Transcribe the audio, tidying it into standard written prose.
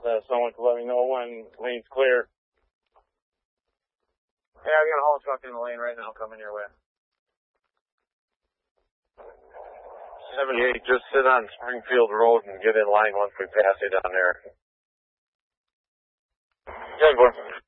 someone to let me know when lane's clear. Yeah, I got a haul truck in the lane right now coming your way. 78, just sit on Springfield Road and get in line once we pass it down there. Yeah, go.